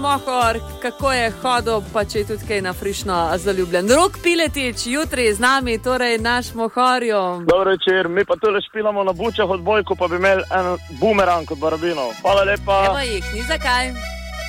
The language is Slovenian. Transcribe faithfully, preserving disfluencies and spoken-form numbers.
Mohor, kako je hodil, pa če je tudi kaj na frišno zaljubljen. Rok Piletič, jutri z nami, torej naš Mohorjo. Dobro večer, mi pa tole špilamo na bučah odbojku, pa bi imeli en bumerang od Barabinov. Hvala lepa. Evo jih, ni zakaj.